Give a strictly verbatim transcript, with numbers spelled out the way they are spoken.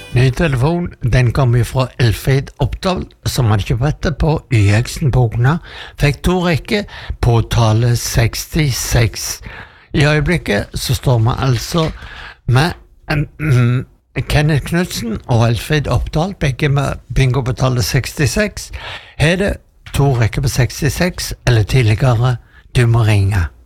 Ny telefon, den kom fra Elfrid Oppdal, som hadde kjøpt det på Y X-en på Ogna. Fikk to rekker på tallet sekstiseks. I øyeblikket så står vi altså med um, Kenneth Knudsen og Elfrid Oppdal, begge med bingo på tallet sekstiseks. Her er det to rekker på sekstiseks, eller tidligere, du må ringe.